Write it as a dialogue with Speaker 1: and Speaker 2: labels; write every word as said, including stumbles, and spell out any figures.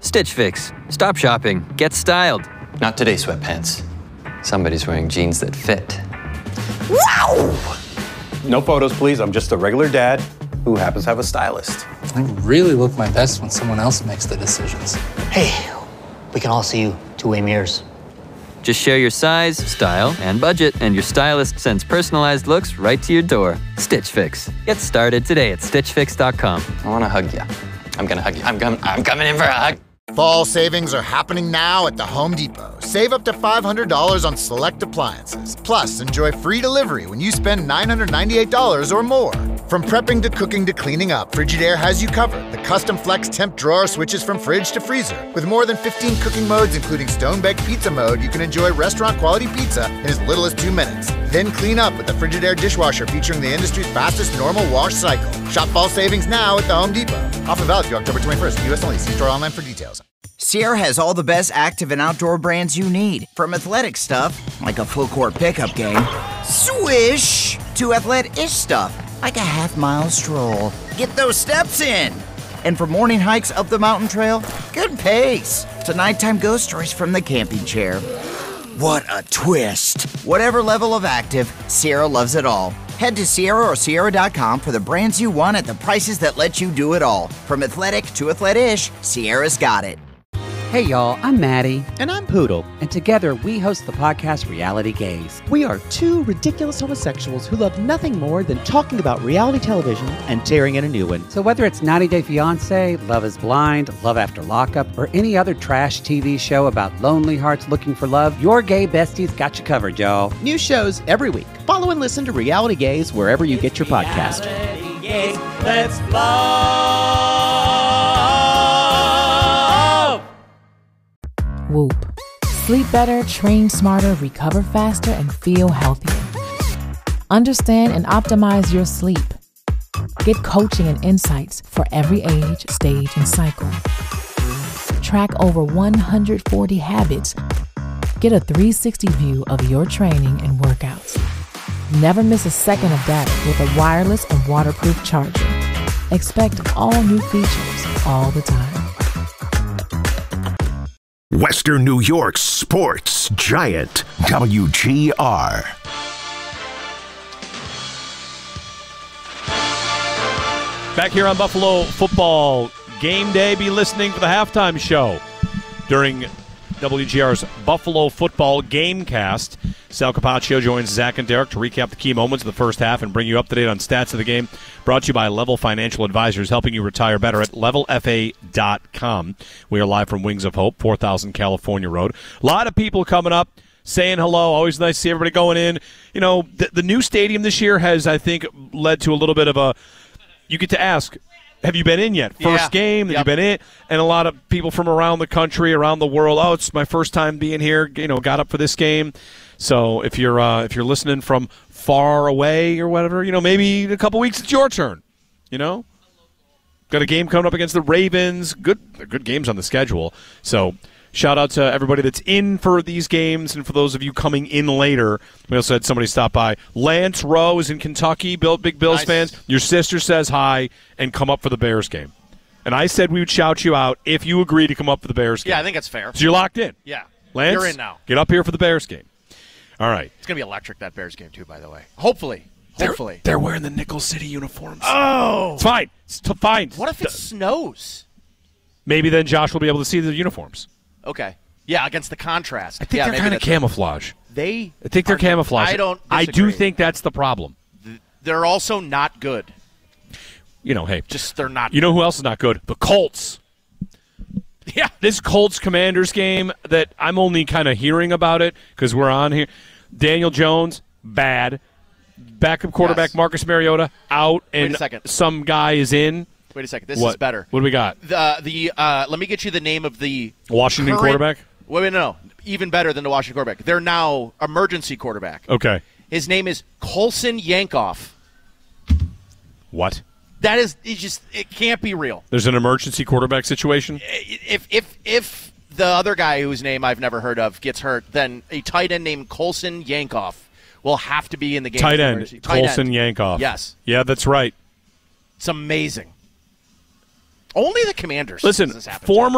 Speaker 1: Stitch Fix. Stop shopping. Get styled.
Speaker 2: Not today, sweatpants. Somebody's wearing jeans that fit.
Speaker 3: Wow! No photos, please. I'm just a regular dad who happens to have a stylist.
Speaker 4: I really look my best when someone else makes the decisions.
Speaker 5: Hey, we can all see you two-way mirrors.
Speaker 1: Just share your size, style, and budget, and your stylist sends personalized looks right to your door. Stitch Fix. Get started today at stitch fix dot com.
Speaker 2: I want to hug you. I'm going to hug you. I'm, com- I'm coming in for a hug.
Speaker 6: Fall savings are happening now at the Home Depot. Save up to five hundred dollars on select appliances. Plus, enjoy free delivery when you spend nine hundred ninety-eight dollars or more. From prepping to cooking to cleaning up, Frigidaire has you covered. The custom flex temp drawer switches from fridge to freezer. With more than fifteen cooking modes, including stone-baked pizza mode, you can enjoy restaurant-quality pizza in as little as two minutes. Then clean up with the Frigidaire dishwasher featuring the industry's fastest normal wash cycle. Shop fall savings now at the Home Depot. Offer valid through October twenty-first. U S only. See store online for details.
Speaker 7: Sierra has all the best active and outdoor brands you need. From athletic stuff, like a full court pickup game, swish, to athletic-ish stuff, like a half mile stroll. Get those steps in. And for morning hikes up the mountain trail, good pace. To nighttime ghost stories from the camping chair. What a twist. Whatever level of active, Sierra loves it all. Head to Sierra or Sierra dot com for the brands you want at the prices that let you do it all. From athletic to athletic-ish, Sierra's got it.
Speaker 8: Hey y'all, I'm Maddie.
Speaker 9: And I'm Poodle.
Speaker 8: And together we host the podcast Reality Gaze.
Speaker 9: We are two ridiculous homosexuals who love nothing more than talking about reality television and tearing in a new one.
Speaker 8: So whether it's ninety day fiance, Love is Blind, Love After Lockup, or any other trash T V show about lonely hearts looking for love, your gay besties got you covered, y'all.
Speaker 9: New shows every week. Follow and listen to Reality Gaze wherever you get your podcast.
Speaker 10: Reality Gaze, let's love.
Speaker 11: Whoop. Sleep better, train smarter, recover faster, and feel healthier. Understand and optimize your sleep. Get coaching and insights for every age, stage, and cycle. Track over one hundred forty habits. Get a three sixty view of your training and workouts. Never miss a second of data with a wireless and waterproof charger. Expect all new features all the time.
Speaker 12: Western New York's sports giant, W G R.
Speaker 13: Back here on Buffalo Football Game Day, be listening for the halftime show during W G R's Buffalo Football Gamecast. Sal Capaccio joins Zach and Derek to recap the key moments of the first half and bring you up to date on stats of the game. Brought to you by Level Financial Advisors, helping you retire better at level f a dot com. We are live from Wings of Hope, four thousand California Road. A lot of people coming up, saying hello. Always nice to see everybody going in. You know, the, the new stadium this year has, I think, led to a little bit of a, you get to ask, have you been in yet? First
Speaker 14: yeah.
Speaker 13: game, have
Speaker 14: yep.
Speaker 13: you been in? And a lot of people from around the country, around the world, oh, it's my first time being here, you know, got up for this game. So if you're uh, if you're listening from far away or whatever, you know, maybe in a couple weeks it's your turn, you know? Got a game coming up against the Ravens. Good, good games on the schedule. So shout out to everybody that's in for these games, and for those of you coming in later. We also had somebody stop by. Lance Rowe is in Kentucky, Bill, big Bills
Speaker 14: nice.
Speaker 13: fans. Your sister says hi and come up for the Bears game. And I said we would shout you out if you agree to come up for the Bears game.
Speaker 14: Yeah, I think that's fair.
Speaker 13: So you're locked in.
Speaker 14: Yeah.
Speaker 13: Lance,
Speaker 14: you're in now.
Speaker 13: Get up here for the Bears game. All right.
Speaker 14: It's going to be electric, that Bears game, too, by the way. Hopefully. Hopefully.
Speaker 13: They're, they're wearing the Nickel City uniforms.
Speaker 14: Oh!
Speaker 13: It's fine. It's t- fine.
Speaker 14: What if it snows?
Speaker 13: Maybe then Josh will be able to see the uniforms.
Speaker 14: Okay. Yeah, against the contrast.
Speaker 13: I think
Speaker 14: yeah,
Speaker 13: they're kind of camouflage.
Speaker 14: They
Speaker 13: I think they're
Speaker 14: are,
Speaker 13: camouflage.
Speaker 14: I don't
Speaker 13: I
Speaker 14: disagree.
Speaker 13: do think that's the problem.
Speaker 14: They're also not good.
Speaker 13: You know, hey.
Speaker 14: Just they're not
Speaker 13: You know who else is not good? The Colts. Yeah. This Colts-Commanders game that I'm only kind of hearing about it because we're on here. Daniel Jones, bad. Backup quarterback
Speaker 14: yes.
Speaker 13: Marcus Mariota, out. And
Speaker 14: Wait a second.
Speaker 13: some guy is in.
Speaker 14: Wait a second. This
Speaker 13: what?
Speaker 14: is better.
Speaker 13: What do we got?
Speaker 14: The the uh, let me get you the name of the
Speaker 13: Washington
Speaker 14: current,
Speaker 13: quarterback?
Speaker 14: Wait, wait, no, no. Even better than the Washington quarterback. They're now emergency quarterback.
Speaker 13: Okay.
Speaker 14: His name is Colson Yankoff.
Speaker 13: What?
Speaker 14: That is it's just it can't be real.
Speaker 13: There's an emergency quarterback situation?
Speaker 14: If if if the other guy whose name I've never heard of gets hurt, then a tight end named Colson Yankoff will have to be in the game.
Speaker 13: Tight end,
Speaker 14: tight
Speaker 13: Colson
Speaker 14: end.
Speaker 13: Yankoff.
Speaker 14: Yes.
Speaker 13: Yeah, that's right.
Speaker 14: It's amazing. Only the Commanders.
Speaker 13: Listen,
Speaker 14: does this happen
Speaker 13: former